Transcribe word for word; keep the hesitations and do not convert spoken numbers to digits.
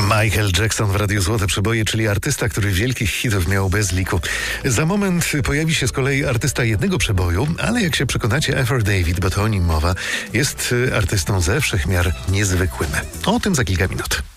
Michael Jackson w Radiu Złote Przeboje, czyli artysta, który wielkich hitów miał bez liku. Za moment pojawi się z kolei artysta jednego przeboju, ale jak się przekonacie, Ever David, bo to o nim mowa, jest artystą ze wszech miar niezwykłym. O tym za kilka minut.